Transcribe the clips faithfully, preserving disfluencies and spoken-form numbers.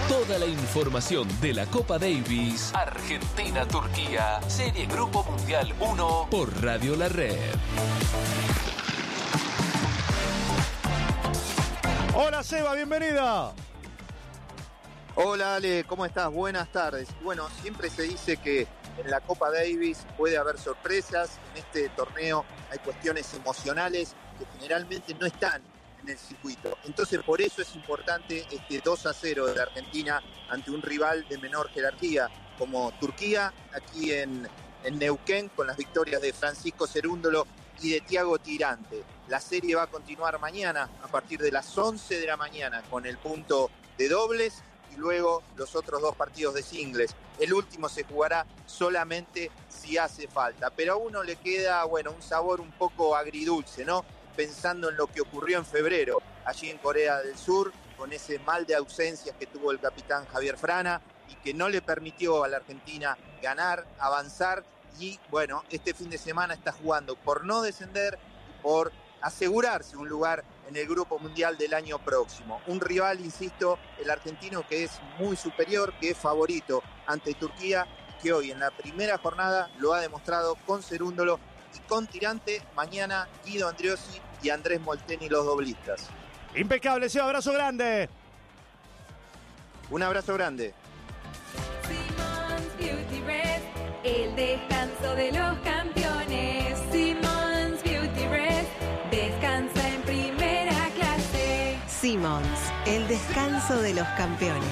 Toda la información de la Copa Davis Argentina-Turquía, Serie Grupo Mundial uno por Radio La Red. Hola Seba, bienvenida. Hola Ale, ¿cómo estás? Buenas tardes. Bueno, siempre se dice que en la Copa Davis puede haber sorpresas. En este torneo hay cuestiones emocionales que generalmente no están en el circuito. Entonces por eso es importante este dos a cero de la Argentina ante un rival de menor jerarquía como Turquía, aquí en, en Neuquén, con las victorias de Francisco Cerúndolo y de Thiago Tirante. La serie va a continuar mañana a partir de las once de la mañana con el punto de dobles y luego los otros dos partidos de singles. El último se jugará solamente si hace falta, pero a uno le queda, bueno, un sabor un poco agridulce, ¿no? Pensando en lo que ocurrió en febrero, allí en Corea del Sur, con ese mal de ausencias que tuvo el capitán Javier Frana y que no le permitió a la Argentina ganar, avanzar, y bueno, este fin de semana está jugando por no descender y por asegurarse un lugar en el Grupo Mundial del año próximo. Un rival, insisto, el argentino, que es muy superior, que es favorito ante Turquía, que hoy en la primera jornada lo ha demostrado con Cerúndolo y con Tirante. Mañana Guido Andriossi y Andrés Molteni, los doblistas. Impecable, Seba, abrazo grande. Un abrazo grande. Simon's Beauty Rest, el descanso de los campeones. Simon's Beauty Rest, descansa en primera clase. Simmons, el descanso de los campeones.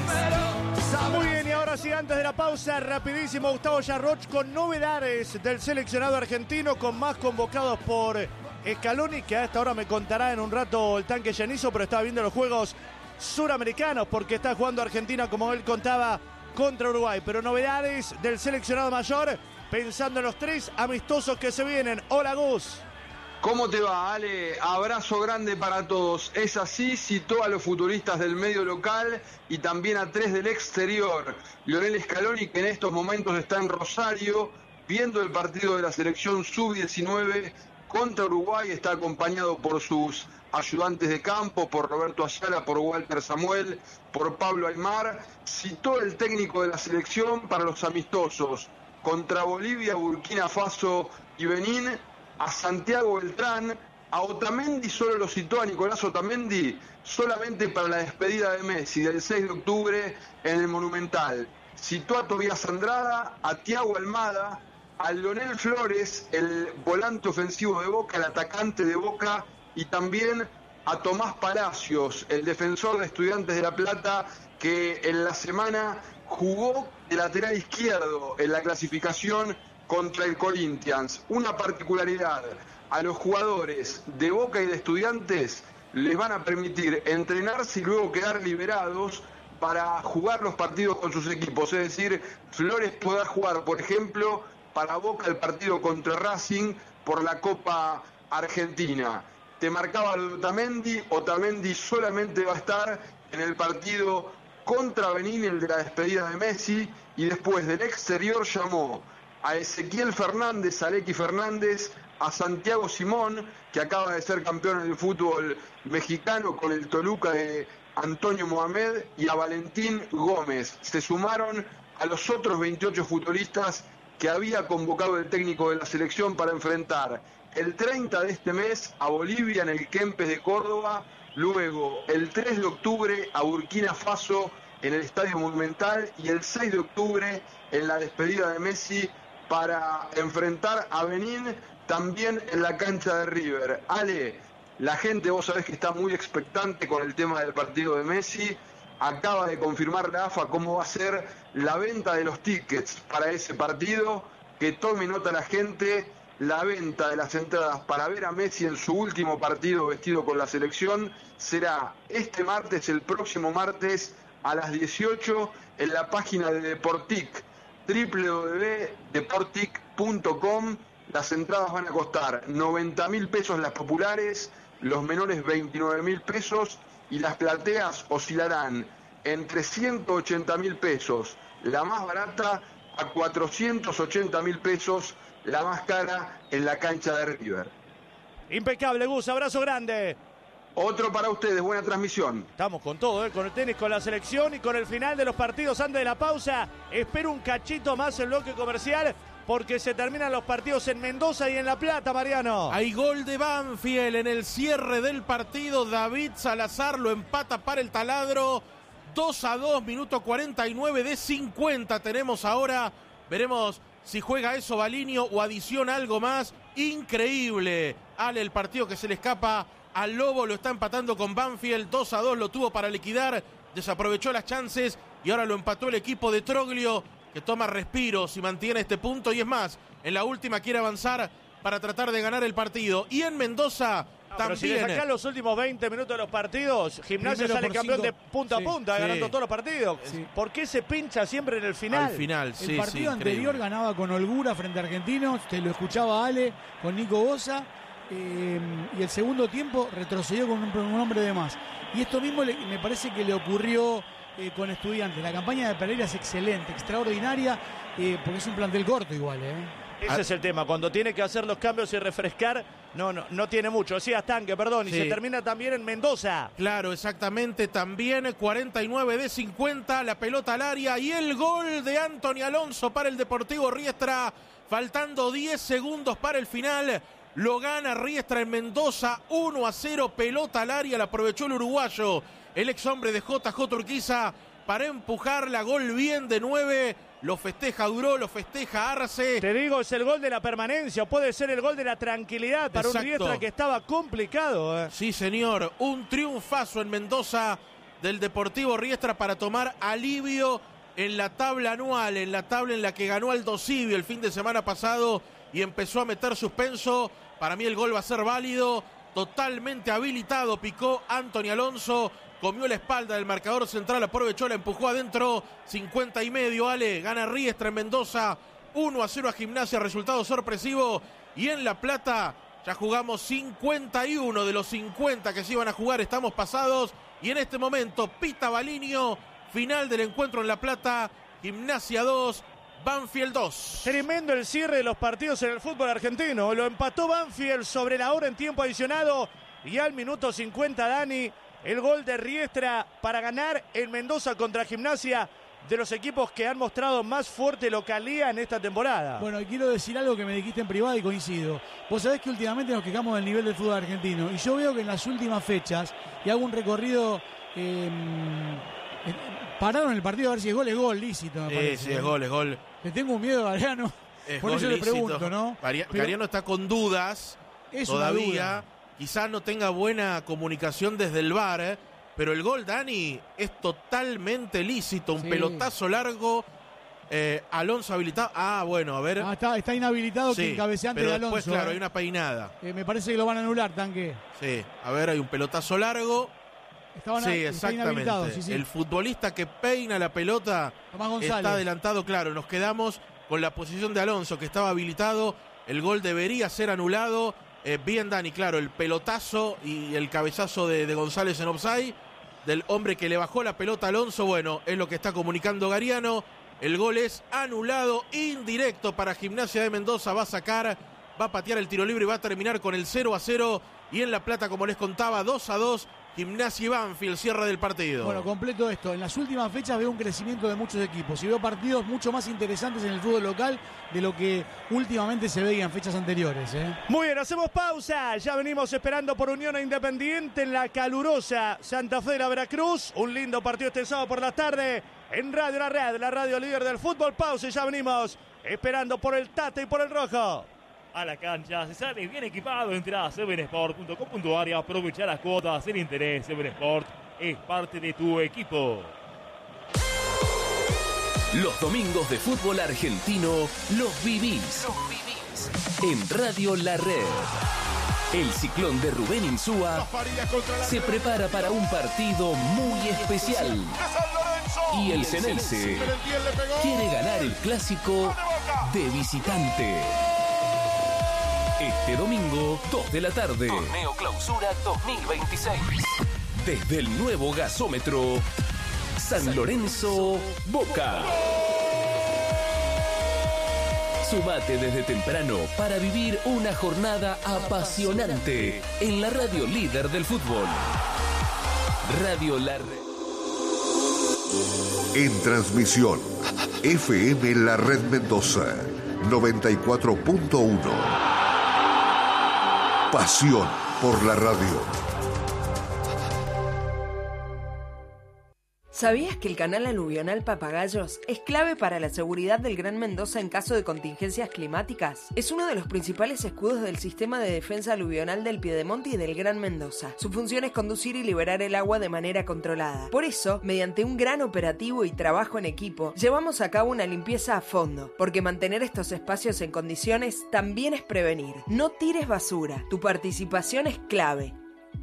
Muy bien, y ahora sí, antes de la pausa, rapidísimo, Gustavo Yarroch con novedades del seleccionado argentino, con más convocados por Scaloni, que a esta hora me contará en un rato el tanque Llanizo, pero estaba viendo los juegos suramericanos porque está jugando Argentina, como él contaba, contra Uruguay. Pero novedades del seleccionado mayor, pensando en los tres amistosos que se vienen. Hola Gus. ¿Cómo te va, Ale? Abrazo grande para todos. Es así, citó a los futbolistas del medio local y también a tres del exterior. Lionel Scaloni, que en estos momentos está en Rosario, viendo el partido de la selección sub diecinueve contra Uruguay, está acompañado por sus ayudantes de campo, por Roberto Ayala, por Walter Samuel, por Pablo Aymar. Citó el técnico de la selección para los amistosos contra Bolivia, Burkina Faso y Benín, a Santiago Beltrán. A Otamendi solo lo citó, a Nicolás Otamendi, solamente para la despedida de Messi del seis de octubre en el Monumental. Citó a Tobías Andrada, a Thiago Almada, a Leonel Flores, el volante ofensivo de Boca, el atacante de Boca, y también a Tomás Palacios, el defensor de Estudiantes de La Plata, que en la semana jugó de lateral izquierdo en la clasificación contra el Corinthians. Una particularidad: a los jugadores de Boca y de Estudiantes les van a permitir entrenarse y luego quedar liberados para jugar los partidos con sus equipos. Es decir, Flores podrá jugar, por ejemplo, para Boca el partido contra Racing por la Copa Argentina. Te marcaba lo de Otamendi. Otamendi solamente va a estar en el partido contra Benín, el de la despedida de Messi, y después del exterior llamó a Ezequiel Fernández, a Lequi Fernández, a Santiago Simón, que acaba de ser campeón en el fútbol mexicano con el Toluca de Antonio Mohamed, y a Valentín Gómez. Se sumaron a los otros veintiocho futbolistas que había convocado el técnico de la selección para enfrentar el treinta de este mes a Bolivia en el Kempes de Córdoba, luego el tres de octubre a Burkina Faso en el Estadio Monumental y el seis de octubre en la despedida de Messi para enfrentar a Benín también en la cancha de River. Ale, la gente, vos sabés que está muy expectante con el tema del partido de Messi. Acaba de confirmar la A F A cómo va a ser la venta de los tickets para ese partido. Que tome nota la gente, la venta de las entradas para ver a Messi en su último partido vestido con la selección será este martes, el próximo martes a las dieciocho, en la página de Deportic, doble u doble u doble u punto deportic punto com. Las entradas van a costar noventa mil pesos las populares, los menores veintinueve mil pesos, y las plateas oscilarán entre ciento ochenta mil pesos, la más barata, a cuatrocientos ochenta mil pesos, la más cara, en la cancha de River. Impecable, Gus, abrazo grande. Otro para ustedes, buena transmisión. Estamos con todo, ¿eh? Con el tenis, con la selección y con el final de los partidos antes de la pausa. Espero un cachito más el bloque comercial porque se terminan los partidos en Mendoza y en La Plata, Mariano. Hay gol de Banfield en el cierre del partido. David Salazar lo empata para el taladro. dos a dos, minuto cuarenta y nueve de cincuenta tenemos ahora. Veremos si juega eso Baliño o adiciona algo más. Increíble, Ale, el partido que se le escapa al Lobo, lo está empatando con Banfield, dos a dos lo tuvo para liquidar, desaprovechó las chances y ahora lo empató el equipo de Troglio, que toma respiros y mantiene este punto, y es más, en la última quiere avanzar para tratar de ganar el partido. Y en Mendoza no, también. Pero si le sacás los últimos veinte minutos de los partidos, Gimnasia sale campeón cinco. de punta Sí, a punta, sí. ganando todos los partidos. Sí. ¿Por qué se pincha siempre en el final? Al final, El sí, partido sí, anterior increíble. ganaba con holgura frente a Argentinos, te lo escuchaba Ale, con Nico Bosa, eh, y el segundo tiempo retrocedió con un, un hombre de más. Y esto mismo le, me parece que le ocurrió eh, con Estudiantes. La campaña de Pereira es excelente, extraordinaria, eh, porque es un plantel corto igual, ¿eh? Ese es el tema, cuando tiene que hacer los cambios y refrescar, no, no, no tiene mucho. Decías Tanque, perdón, y Sí. se termina también en Mendoza. Claro, exactamente, también cuarenta y nueve de cincuenta, la pelota al área y el gol de Anthony Alonso para el Deportivo Riestra, faltando diez segundos para el final, lo gana Riestra en Mendoza, uno a cero, pelota al área, la aprovechó el uruguayo, el ex hombre de J J Urquiza, para empujarla, gol bien de nueve, lo festeja Duró, lo festeja Arce. Te digo, es el gol de la permanencia, o puede ser el gol de la tranquilidad para Exacto. un Riestra que estaba complicado. ¿eh? Sí, señor, un triunfazo en Mendoza del Deportivo Riestra para tomar alivio en la tabla anual, en la tabla en la que ganó Aldo Civi el fin de semana pasado y empezó a meter suspenso. Para mí el gol va a ser válido, totalmente habilitado, picó Anthony Alonso, comió la espalda del marcador central, aprovechó, la empujó adentro, cincuenta y medio, Ale, gana Riestra en Mendoza, uno a cero a Gimnasia, resultado sorpresivo. Y en La Plata ya jugamos cincuenta y uno de los cincuenta que se iban a jugar, estamos pasados, y en este momento pita Baliño, final del encuentro en La Plata, Gimnasia dos, Banfield dos. Tremendo el cierre de los partidos en el fútbol argentino. Lo empató Banfield sobre la hora en tiempo adicionado y al minuto cincuenta, Dani, el gol de Riestra para ganar en Mendoza contra Gimnasia, de los equipos que han mostrado más fuerte localía en esta temporada. Bueno, y quiero decir algo que me dijiste en privado y coincido. Vos sabés que últimamente nos quejamos del nivel del fútbol argentino y yo veo que en las últimas fechas, y hago un recorrido, eh, eh, pararon el partido a ver si es gol, es gol lícito, me Sí, parece. sí, es gol, es gol. Le tengo un miedo a Gariano, Es por gol eso le lícito. pregunto, ¿no? Garia- Pero Gariano está con dudas es una todavía, duda. quizás no tenga buena comunicación desde el V A R, ¿eh? Pero el gol, Dani, es totalmente lícito, un Sí. pelotazo largo, eh, Alonso habilitado, ah, bueno, a ver, Ah, está, está inhabilitado sí, que cabeceante pero de Alonso. después, claro, ¿eh? hay una peinada, Eh, me parece que lo van a anular, Tanque. sí, a ver, hay un pelotazo largo, Estaban, sí, está inhabilitado, exactamente, sí, sí. el futbolista que peina la pelota Tomás González. está adelantado, claro, nos quedamos con la posición de Alonso, que estaba habilitado, el gol debería ser anulado, eh, bien Dani, claro, el pelotazo y el cabezazo de, de González en offside, del hombre que le bajó la pelota a Alonso, bueno, es lo que está comunicando Gariano, el gol es anulado, indirecto para Gimnasia de Mendoza, va a sacar, va a patear el tiro libre y va a terminar con el cero a cero, y en La Plata, como les contaba, dos a dos, Gimnasia y Banfield, cierre del partido. Bueno, completo esto. En las últimas fechas veo un crecimiento de muchos equipos y veo partidos mucho más interesantes en el fútbol local de lo que últimamente se veía en fechas anteriores, ¿eh? Muy bien, hacemos pausa. Ya venimos esperando por Unión e Independiente en la calurosa Santa Fe de la Veracruz. Un lindo partido este sábado por la tarde en Radio La Red, la radio líder del fútbol. Pausa y ya venimos esperando por el Tate y por el Rojo. A la cancha se sale bien equipado, entra a seven sport punto com punto a r y aprovecha las cuotas, el interés. Seven Sport es parte de tu equipo. Los domingos de fútbol argentino los vivís, los vivís en Radio La Red. El ciclón de Rubén Insúa se prepara para un partido muy especial. Y el Ceneice quiere ganar el clásico de visitante. Este domingo, dos de la tarde. Torneo Clausura dos mil veintiséis. Desde el nuevo gasómetro, San Lorenzo Boca. Sumate desde temprano para vivir una jornada apasionante en la radio líder del fútbol. Radio La Red. En transmisión, F M La Red Mendoza, noventa y cuatro punto uno. Pasión por la radio. ¿Sabías que el canal aluvional Papagayos es clave para la seguridad del Gran Mendoza en caso de contingencias climáticas? Es uno de los principales escudos del sistema de defensa aluvional del Piedemonte y del Gran Mendoza. Su función es conducir y liberar el agua de manera controlada. Por eso, mediante un gran operativo y trabajo en equipo, llevamos a cabo una limpieza a fondo, porque mantener estos espacios en condiciones también es prevenir. No tires basura. Tu participación es clave.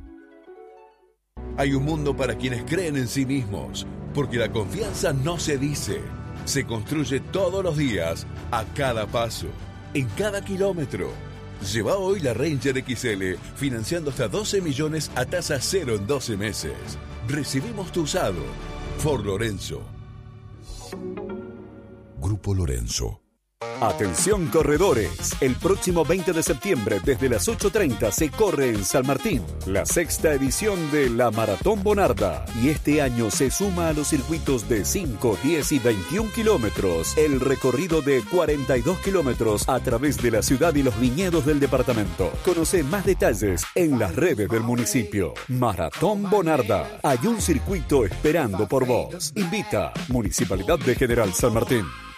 Hay un mundo para quienes creen en sí mismos, porque la confianza no se dice, se construye todos los días, a cada paso, en cada kilómetro. Lleva hoy la Ranger X L, financiando hasta doce millones a tasa cero en doce meses. Recibimos tu usado. Ford Lorenzo. Grupo Lorenzo. Atención corredores, el próximo veinte de septiembre desde las ocho treinta se corre en San Martín la sexta edición de la Maratón Bonarda y este año se suma a los circuitos de cinco, diez y veintiún kilómetros el recorrido de cuarenta y dos kilómetros a través de la ciudad y los viñedos del departamento. Conoce más detalles en las redes del municipio. Maratón Bonarda, hay un circuito esperando por vos. Invita Municipalidad de General San Martín.